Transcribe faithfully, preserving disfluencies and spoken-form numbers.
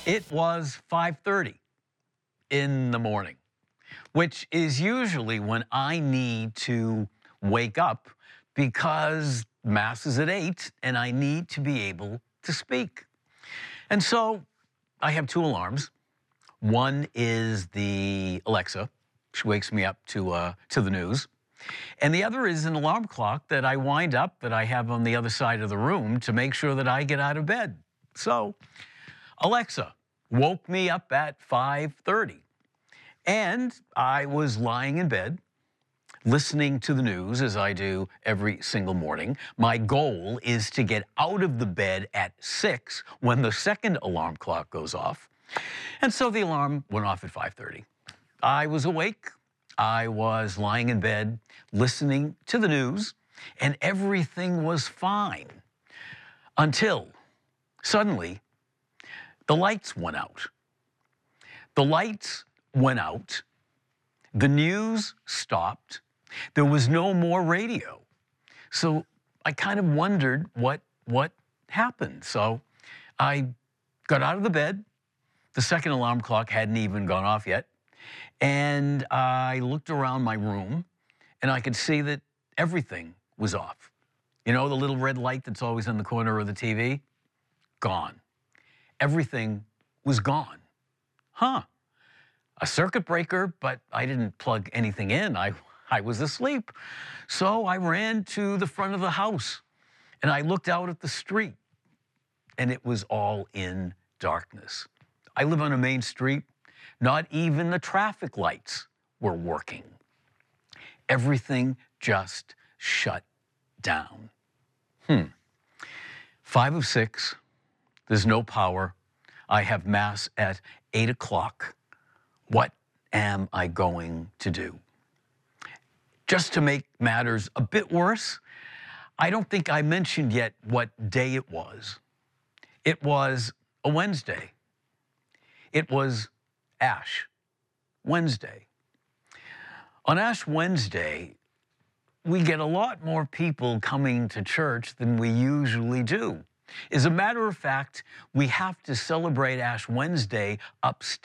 It was five thirty in the morning, which is usually when I need to wake up because Mass is at eight and I need to be able to speak. And so I have two alarms. One is the Alexa. She wakes me up to, uh, to the news. And the other is an alarm clock that I wind up that I have on the other side of the room to make sure that I get out of bed. So Alexa woke me up at five thirty. And I was lying in bed, listening to the news as I do every single morning. My goal is to get out of the bed at six when the second alarm clock goes off. And so the alarm went off at five thirty. I was awake. I was lying in bed, listening to the news, and everything was fine until suddenly the lights went out. The lights went out. The news stopped. There was no more radio. So I kind of wondered what, what happened. So I got out of the bed. The second alarm clock hadn't even gone off yet. And I looked around my room, and I could see that everything was off. You know, the little red light that's always in the corner of the T V? Gone. Everything was gone. Huh. A circuit breaker, but I didn't plug anything in. I, I was asleep. So I ran to the front of the house, and I looked out at the street, and it was all in darkness. I live on a main street. Not even the traffic lights were working. Everything just shut down. Hmm. Five of six. There's no power. I have Mass at eight o'clock. What am I going to do? Just to make matters a bit worse, I don't think I mentioned yet what day it was. It was a Wednesday. It was Ash Wednesday. On Ash Wednesday, we get a lot more people coming to church than we usually do. As a matter of fact, we have to celebrate Ash Wednesday upstairs.